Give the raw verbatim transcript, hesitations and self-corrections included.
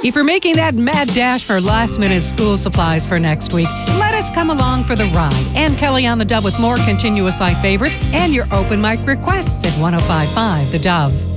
If you're making that mad dash for last-minute school supplies for next week, let us come along for the ride. Ann Kelly on the Dove with more continuous light favorites and your open mic requests at one oh five point five The Dove.